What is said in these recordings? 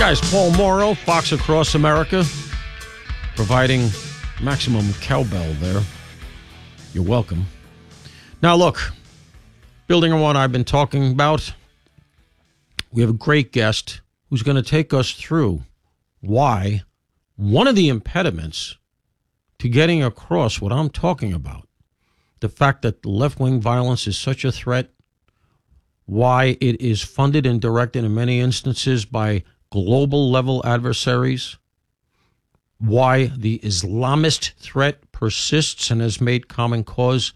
guys, Paul Morrow, Fox Across America, providing maximum cowbell there. You're welcome. Now, look, building on what I've been talking about, we have a great guest who's going to take us through why one of the impediments to getting across what I'm talking about, the fact that left-wing violence is such a threat, why it is funded and directed in many instances by global-level adversaries, why the Islamist threat persists and has made common cause.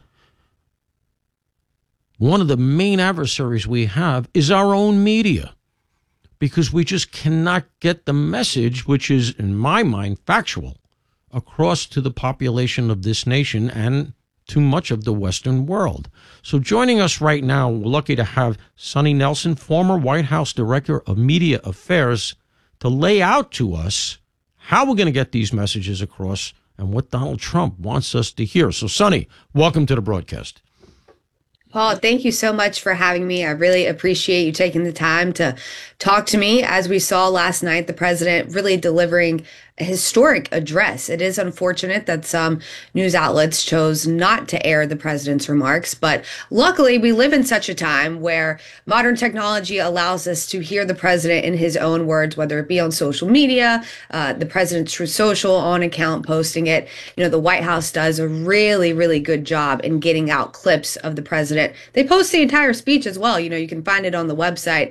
One of the main adversaries we have is our own media, because we just cannot get the message, which is, in my mind, factual, across to the population of this nation and to much of the Western world. So joining us right now, we're lucky to have Sonny Nelson, former White House Director of Media Affairs, to lay out to us how we're going to get these messages across and what Donald Trump wants us to hear. So, Sonny, welcome to the broadcast. Paul, thank you so much for having me. I really appreciate you taking the time to talk to me. As we saw last night, the president really delivering a historic address. It is unfortunate that some news outlets chose not to air the president's remarks, but luckily we live in such a time where modern technology allows us to hear the president in his own words, whether it be on social media, the president's Truth Social on account posting it. You know, the White House does a really, really good job in getting out clips of the president. They post the entire speech as well. You know, you can find it on the website.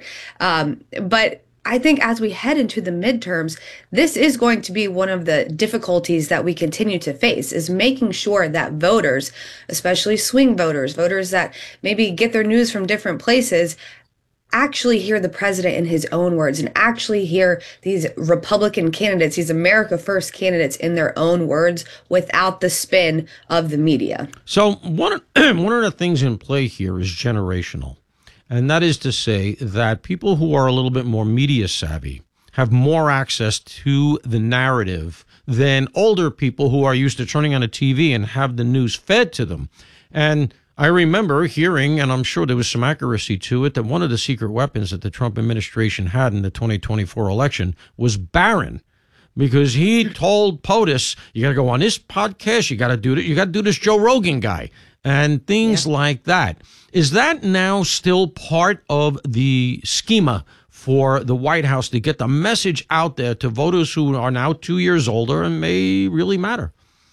But I think as we head into the midterms, this is going to be one of the difficulties that we continue to face, is making sure that voters, especially swing voters, voters that maybe get their news from different places, actually hear the president in his own words and actually hear these Republican candidates, these America First candidates in their own words without the spin of the media. So one of the things in play here is generational. And that is to say that people who are a little bit more media savvy have more access to the narrative than older people who are used to turning on a TV and have the news fed to them. And I remember hearing, and I'm sure there was some accuracy to it, that one of the secret weapons that the Trump administration had in the 2024 election was Barron, because he told POTUS, you got to go on this podcast, you got to do this Joe Rogan guy, and things like that. Is that now still part of the schema for the White House to get the message out there to voters who are now 2 years older and may really matter?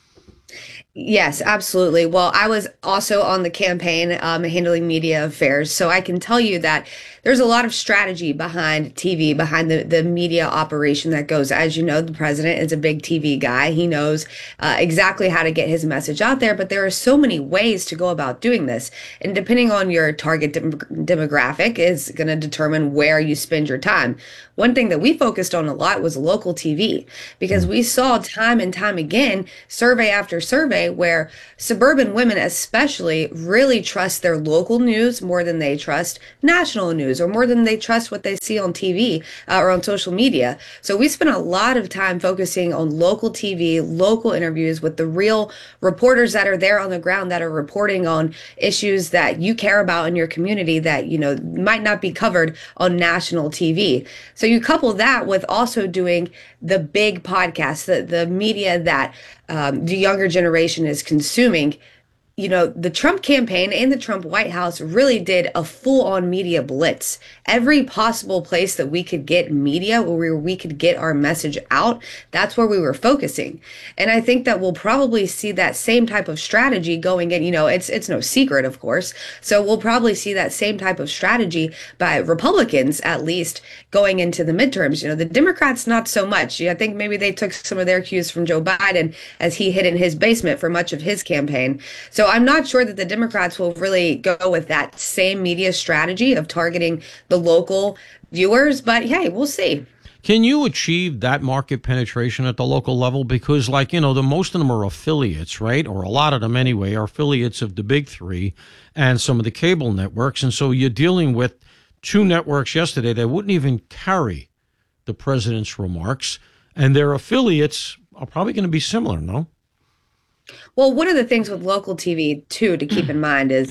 Yes, absolutely. Well, I was also on the campaign handling media affairs, so I can tell you that there's a lot of strategy behind TV, behind the media operation that goes. As you know, the president is a big TV guy. He knows exactly how to get his message out there, but there are so many ways to go about doing this. And depending on your target demographic is going to determine where you spend your time. One thing that we focused on a lot was local TV, because we saw time and time again, survey after survey, where suburban women especially really trust their local news more than they trust national news or more than they trust what they see on TV or on social media. So we spent a lot of time focusing on local TV, local interviews with the real reporters that are there on the ground, that are reporting on issues that you care about in your community that, you know, might not be covered on national TV. So you couple that with also doing the big podcasts, the media that the younger generation is consuming. You know, the Trump campaign and the Trump White House really did a full-on media blitz. Every possible place that we could get media, where we could get our message out, that's where we were focusing. And I think that we'll probably see that same type of strategy going in. You know, it's no secret, of course. So we'll probably see that same type of strategy by Republicans, at least, going into the midterms. You know, the Democrats, not so much. I think maybe they took some of their cues from Joe Biden as he hid in his basement for much of his campaign. So I'm not sure that the Democrats will really go with that same media strategy of targeting the local viewers, but hey, we'll see. Can you achieve that market penetration at the local level? Because, like, you know, the most of them are affiliates, right? Or a lot of them anyway are affiliates of the big three and some of the cable networks. And so you're dealing with two networks yesterday that wouldn't even carry the president's remarks, and their affiliates are probably going to be similar, no? Well, one of the things with local TV, too, to keep in mind is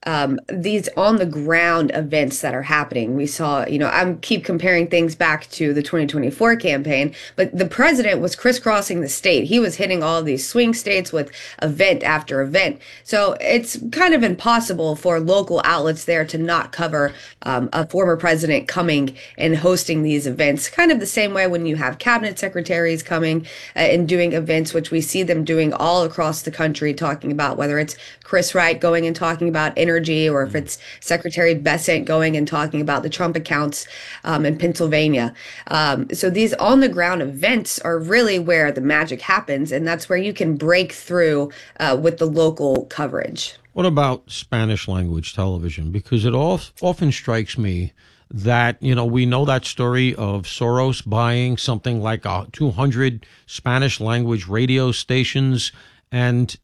these on the ground events that are happening. We saw, I keep comparing things back to the 2024 campaign, but the president was crisscrossing the state. He was hitting all of these swing states with event after event. So it's kind of impossible for local outlets there to not cover a former president coming and hosting these events. Kind of the same way when you have cabinet secretaries coming and doing events, which we see them doing all across the country, talking about whether it's Chris Wright going and talking about energy, or if it's Secretary Bessent going and talking about the Trump accounts in Pennsylvania. So these on the ground events are really where the magic happens, and that's where you can break through with the local coverage. What about Spanish language television? Because it often strikes me that, we know that story of Soros buying something like 200 Spanish language radio stations. And,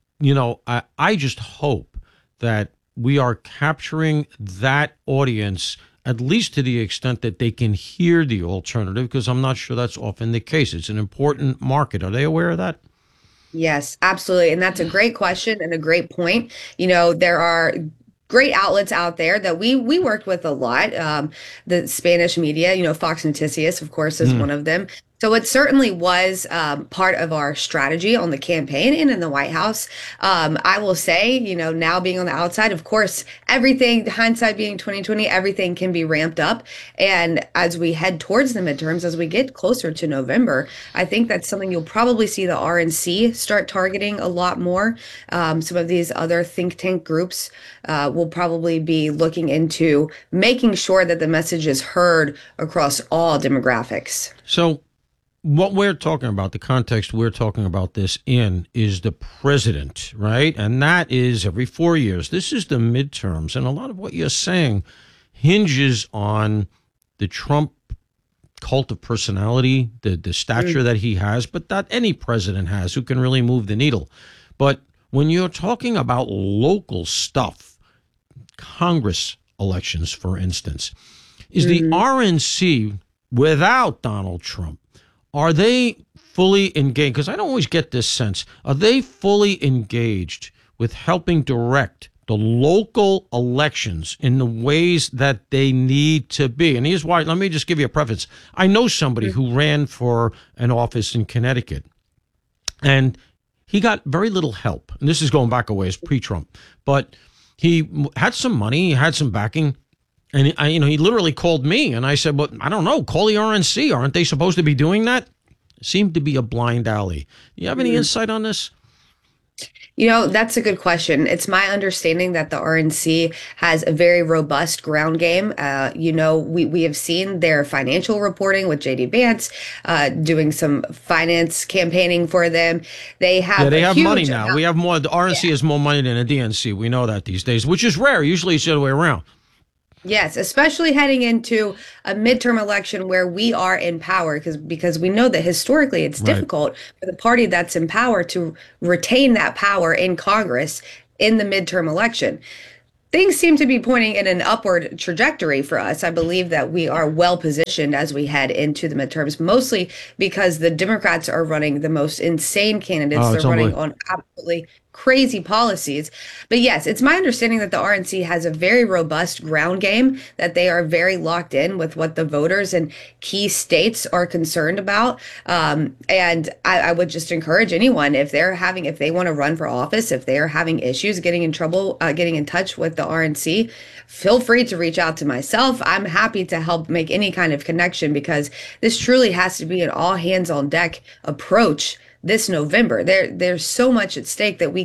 I just hope that we are capturing that audience, at least to the extent that they can hear the alternative, because I'm not sure that's often the case. It's an important market. Are they aware of that? Yes, absolutely. And that's a great question and a great point. There are great outlets out there that we worked with a lot. The Spanish media, Fox Noticias, of course, is one of them. So it certainly was part of our strategy on the campaign and in the White House. I will say, now being on the outside, of course, everything, hindsight being 2020, everything can be ramped up. And as we head towards the midterms, as we get closer to November, I think that's something you'll probably see the RNC start targeting a lot more. Some of these other think tank groups will probably be looking into making sure that the message is heard across all demographics. So what we're talking about, the context we're talking about this in, is the president, right? And that is every 4 years. This is the midterms. And a lot of what you're saying hinges on the Trump cult of personality, the stature that he has, but that any president has who can really move the needle. But when you're talking about local stuff, Congress elections, for instance, is the RNC, without Donald Trump, are they fully engaged? Because I don't always get this sense. Are they fully engaged with helping direct the local elections in the ways that they need to be? And here's why. Let me just give you a preface. I know somebody who ran for an office in Connecticut, and he got very little help. And this is going back a ways, pre-Trump. But he had some money, he had some backing. And he literally called me, and I said, "Well, I don't know. Call the RNC. Aren't they supposed to be doing that?" It seemed to be a blind alley. Do you have any insight on this? That's a good question. It's my understanding that the RNC has a very robust ground game. We have seen their financial reporting with JD Vance, doing some finance campaigning for them. They have money now. We have more. The RNC has more money than the DNC. We know that these days, which is rare. Usually it's the other way around. Yes, especially heading into a midterm election where we are in power, because we know that historically it's difficult for the party that's in power to retain that power in Congress in the midterm election. Things seem to be pointing in an upward trajectory for us. I believe that we are well positioned as we head into the midterms, mostly because the Democrats are running the most insane candidates. They're running on absolutely crazy policies. But yes, it's my understanding that the RNC has a very robust ground game, that they are very locked in with what the voters in key states are concerned about. And I would just encourage anyone, if they want to run for office, if they are having issues getting in touch with the RNC, feel free to reach out to myself. I'm happy to help make any kind of connection, because this truly has to be an all hands on deck approach this November. There's so much at stake that we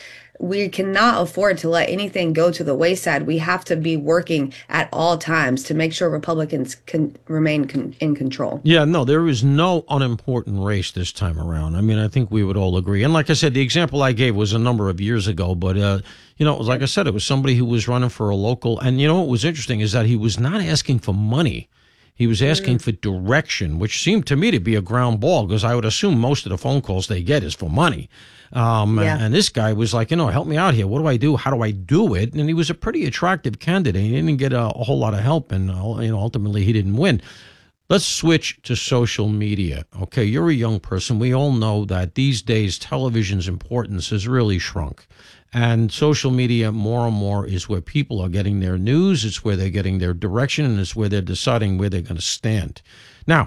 cannot afford to let anything go to the wayside. We have to be working at all times to make sure Republicans can remain in control. Yeah, no, there is no unimportant race this time around. I mean, I think we would all agree. And like I said, the example I gave was a number of years ago, but it was like I said, it was somebody who was running for a local. And what was interesting is that he was not asking for money. He was asking for direction, which seemed to me to be a ground ball, because I would assume most of the phone calls they get is for money. And this guy was like, help me out here. What do I do? How do I do it? And he was a pretty attractive candidate. He didn't get a whole lot of help, and ultimately he didn't win. Let's switch to social media. Okay, you're a young person. We all know that these days television's importance has really shrunk. And social media more and more is where people are getting their news. It's where they're getting their direction, and it's where they're deciding where they're going to stand. Now,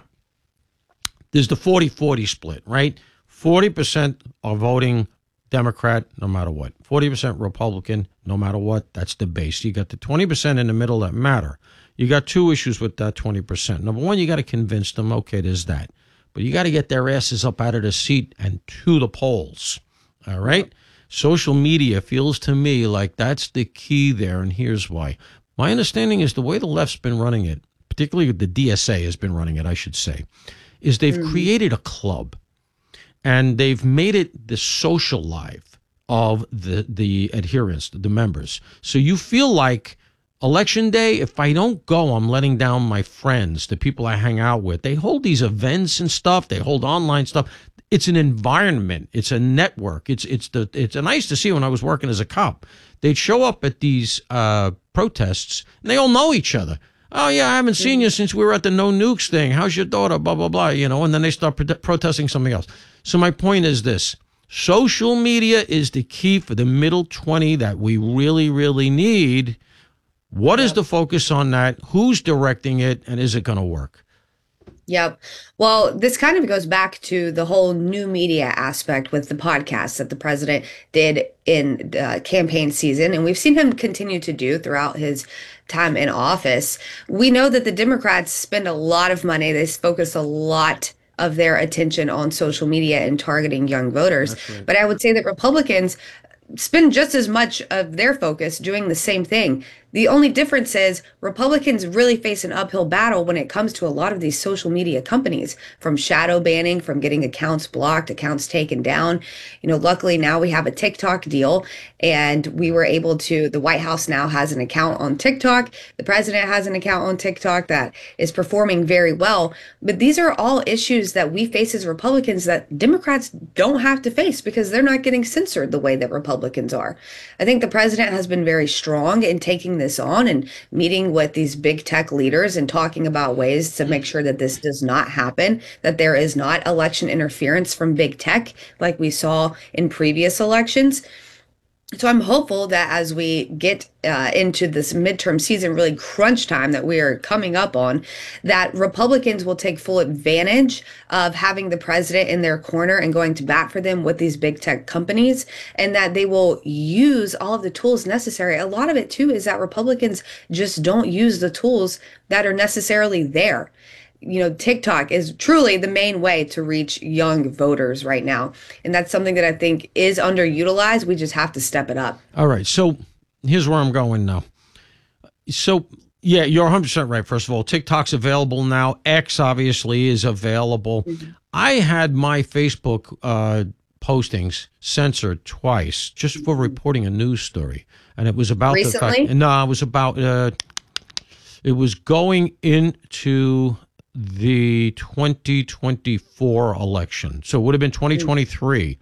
there's the 40-40 split, right? 40% are voting Democrat no matter what. 40% Republican no matter what. That's the base. You got the 20% in the middle that matter. You got two issues with that 20%. Number one, you got to convince them, okay, there's that. But you got to get their asses up out of the seat and to the polls. All right? Yep. Social media feels to me like that's the key there, and here's why. My understanding is the way the left's been running it, particularly the DSA has been running it, I should say, is they've created a club, and they've made it the social life of the adherents, the members. So you feel like Election day, if I don't go, I'm letting down my friends, the people I hang out with. They hold these events and stuff. They hold online stuff. It's an environment. It's a network. It's I used to see when I was working as a cop. They'd show up at these protests, and they all know each other. Oh, yeah, I haven't seen you since we were at the No Nukes thing. How's your daughter? Blah, blah, blah, and then they start protesting something else. So my point is this. Social media is the key for the middle 20 that we really, really need. What is the focus on that? Who's directing it? And is it going to work? Yep. Well, this kind of goes back to the whole new media aspect with the podcast that the president did in the campaign season. And we've seen him continue to do throughout his time in office. We know that the Democrats spend a lot of money. They focus a lot of their attention on social media and targeting young voters. Right. But I would say that Republicans spend just as much of their focus doing the same thing. The only difference is Republicans really face an uphill battle when it comes to a lot of these social media companies, from shadow banning, from getting accounts blocked, accounts taken down. Luckily now we have a TikTok deal, and we were able to, the White House now has an account on TikTok. The president has an account on TikTok that is performing very well. But these are all issues that we face as Republicans that Democrats don't have to face because they're not getting censored the way that Republicans are. I think the president has been very strong in taking this on and meeting with these big tech leaders and talking about ways to make sure that this does not happen, that there is not election interference from big tech like we saw in previous elections. So I'm hopeful that as we get into this midterm season, really crunch time that we are coming up on, that Republicans will take full advantage of having the president in their corner and going to bat for them with these big tech companies, and that they will use all of the tools necessary. A lot of it, too, is that Republicans just don't use the tools that are necessarily there. TikTok is truly the main way to reach young voters right now. And that's something that I think is underutilized. We just have to step it up. All right. So here's where I'm going now. So, yeah, you're 100% right. First of all, TikTok's available now. X obviously is available. Mm-hmm. I had my Facebook postings censored twice just for reporting a news story. And it was about recently? the fact. No, it was about, it was going into the 2024 election. So it would have been 2023.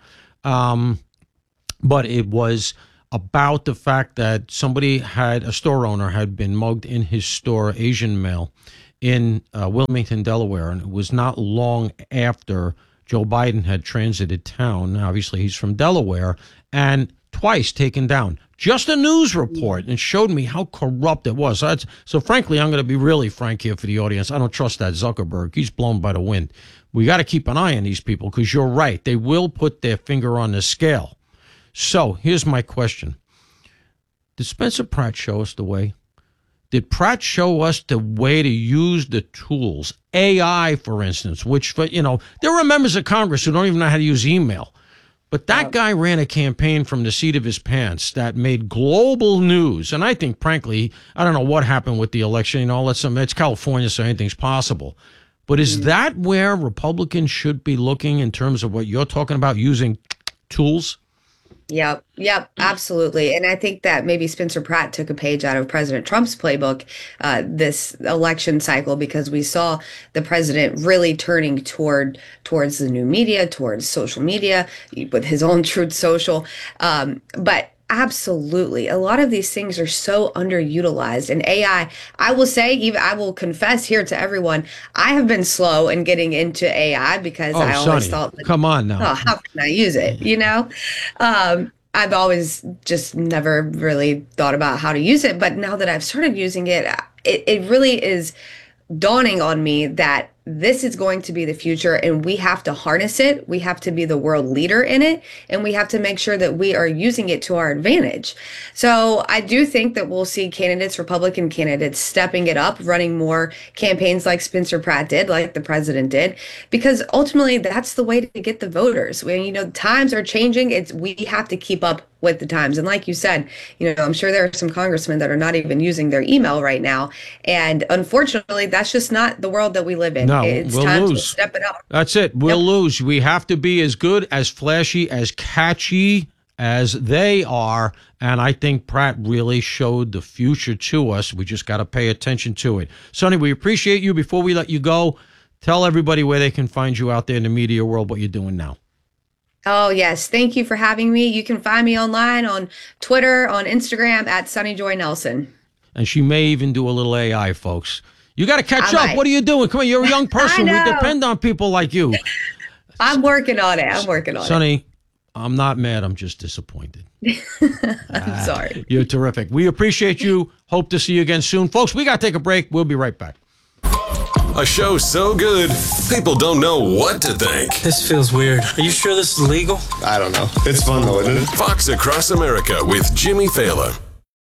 But it was about the fact that a store owner had been mugged in his store, Asian male, in Wilmington, Delaware. And it was not long after Joe Biden had transited town. Obviously, he's from Delaware, and twice taken down. Just a news report, and showed me how corrupt it was. So frankly, I'm going to be really frank here for the audience. I don't trust that Zuckerberg. He's blown by the wind. We got to keep an eye on these people because you're right. They will put their finger on the scale. So here's my question. Did Spencer Pratt show us the way? Did Pratt show us the way to use the tools? AI, for instance, which, there are members of Congress who don't even know how to use email. But that guy ran a campaign from the seat of his pants that made global news. And I think, frankly, I don't know what happened with the election. It's California, so anything's possible. But is that where Republicans should be looking in terms of what you're talking about, using tools? Yep, absolutely. And I think that maybe Spencer Pratt took a page out of President Trump's playbook this election cycle, because we saw the president really turning towards the new media, towards social media with his own Truth Social. But absolutely, a lot of these things are so underutilized. And AI, I will say, I will confess here to everyone, I have been slow in getting into AI because I always thought, come on now. Oh, how can I use it? I've always just never really thought about how to use it. But now that I've started using it, it really is dawning on me that this is going to be the future and we have to harness it. We have to be the world leader in it, and we have to make sure that we are using it to our advantage. So I do think that we'll see candidates, Republican candidates, stepping it up, running more campaigns like Spencer Pratt did, like the president did, because ultimately that's the way to get the voters. When, times are changing, we have to keep up with the times. And like you said, I'm sure there are some congressmen that are not even using their email right now. And unfortunately, that's just not the world that we live in. No, it's we'll time lose. to step it up. That's it. We'll lose. We have to be as good, as flashy, as catchy as they are. And I think Pratt really showed the future to us. We just got to pay attention to it. Sonny, we appreciate you. Before we let you go, tell everybody where they can find you out there in the media world, what you're doing now. Oh, yes. Thank you for having me. You can find me online on Twitter, on Instagram at Sunny Joy Nelson. And she may even do a little AI, folks. You got to catch up. Might. What are you doing? Come on, you're a young person. I We know. depend on people like you. I'm working on it. I'm working on Sonny, I'm not mad. I'm just disappointed. I'm sorry. You're terrific. We appreciate you. Hope to see you again soon. Folks, we got to take a break. We'll be right back. A show so good, people don't know what to think. This feels weird. Are you sure this is legal? I don't know. It's fun though, isn't it? Fox Across America with Jimmy Fallon.